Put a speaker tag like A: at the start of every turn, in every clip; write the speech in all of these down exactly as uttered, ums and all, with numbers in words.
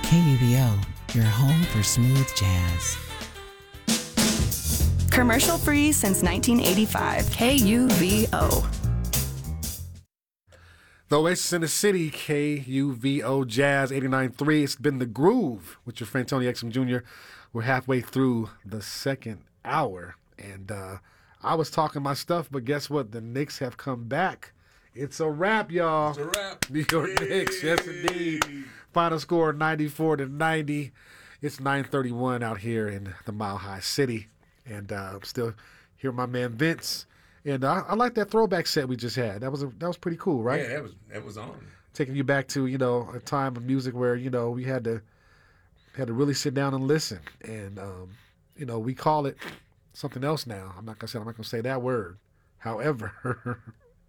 A: K U V O, your home for smooth jazz.
B: Commercial free since nineteen eighty-five. K U V O.
C: The Oasis in the City, K U V O Jazz eighty-nine point three. It's been The Groove with your friend Tony Exum Junior We're halfway through the second hour. And uh, I was talking my stuff, but guess what? The Knicks have come back. It's a wrap, y'all.
D: It's a wrap.
C: New York Yay. Knicks, yes indeed. Final score ninety-four to ninety. It's nine thirty-one out here in the Mile High City. And uh, I'm still here with my man Vince. And uh, I like that throwback set we just had. That was a, that was pretty cool, right?
D: Yeah, that was that was on.
C: Taking you back to, you know, a time of music where, you know, we had to had to really sit down and listen. And um, you know, we call it something else now. I'm not gonna say I'm not gonna say that word. However,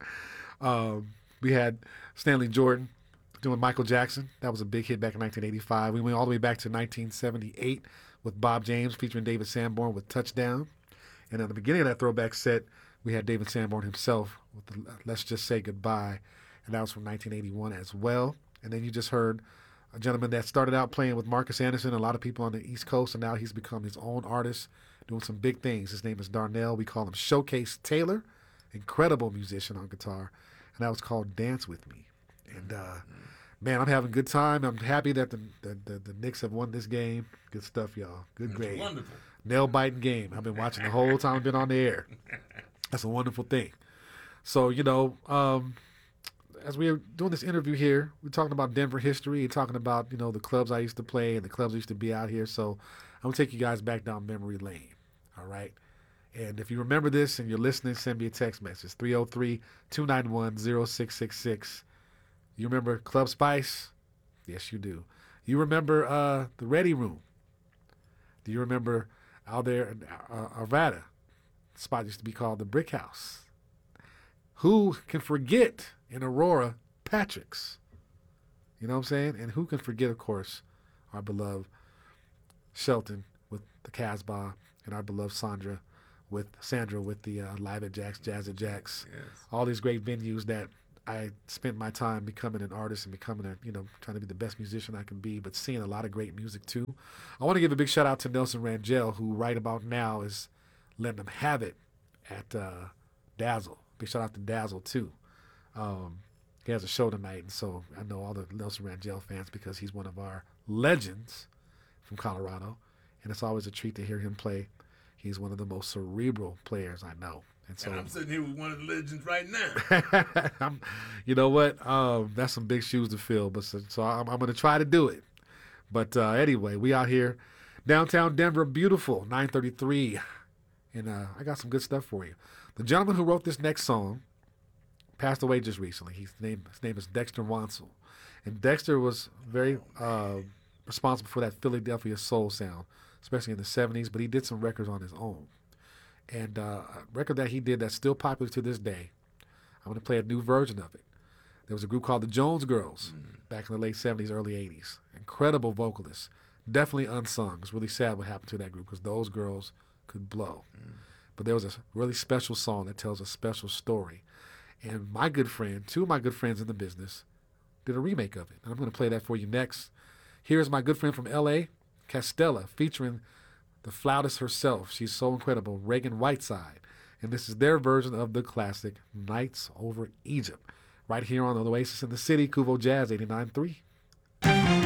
C: um, we had Stanley Jordan doing Michael Jackson. That was a big hit back in nineteen eighty-five. We went all the way back to nineteen seventy-eight with Bob James featuring David Sanborn with Touchdown. And at the beginning of that throwback set, we had David Sanborn himself with the Let's Just Say Goodbye. And that was from nineteen eighty-one as well. And then you just heard a gentleman that started out playing with Marcus Anderson, a lot of people on the East Coast, and now he's become his own artist, doing some big things. His name is Darnell. We call him Showcase Taylor. Incredible musician on guitar. And that was called Dance With Me. And, uh, man, I'm having a good time. I'm happy that the, the, the, the Knicks have won this game. Good stuff, y'all. Good grade.
D: Wonderful.
C: Nail-biting game. I've been watching the whole time I've been on the air. That's a wonderful thing. So, you know, um, as we were doing this interview here, we're talking about Denver history, and talking about, you know, the clubs I used to play and the clubs I used to be out here. So I'm going to take you guys back down memory lane, all right? And if you remember this and you're listening, send me a text message, three oh three, two nine one, oh six six six. You remember Club Spice? Yes, you do. You remember uh, the Ready Room? Do you remember out there in uh, Arvada? The spot used to be called the Brick House. Who can forget in Aurora, Patrick's? You know what I'm saying? And who can forget, of course, our beloved Shelton with the Casbah, and our beloved Sandra with Sandra with the uh, Live at Jack's, Jazz at Jack's.
D: Yes.
C: All these great venues that I spent my time becoming an artist and becoming a, you know, trying to be the best musician I can be, but seeing a lot of great music too. I want to give a big shout out to Nelson Rangel, who right about now is letting them have it at uh, Dazzle. Big shout out to Dazzle too. Um, he has a show tonight, and so I know all the Nelson Rangel fans because he's one of our legends from Colorado, and it's always a treat to hear him play. He's one of the most cerebral players I know. And so
D: and I'm sitting here with one of the legends right now.
C: I'm, you know what? Um, that's some big shoes to fill, but so, so I'm, I'm going to try to do it. But uh, anyway, we out here, downtown Denver, beautiful, nine thirty-three, and uh, I got some good stuff for you. The gentleman who wrote this next song passed away just recently. His name, his name is Dexter Wansel, and Dexter was very uh, responsible for that Philadelphia soul sound, especially in the seventies, but he did some records on his own. And uh, a record that he did that's still popular to this day, I'm going to play a new version of it. There was a group called the Jones Girls mm. back in the late seventies, early eighties. Incredible vocalists. Definitely unsung. It's really sad what happened to that group because those girls could blow. Mm. But there was a really special song that tells a special story. And my good friend, two of my good friends in the business, did a remake of it. And I'm going to play that for you next. Here's my good friend from L A, Castella, featuring the flautist herself. She's so incredible, Reagan Whiteside. And this is their version of the classic Nights Over Egypt. Right here on the Oasis in the City, Kuvo Jazz eighty-nine point three.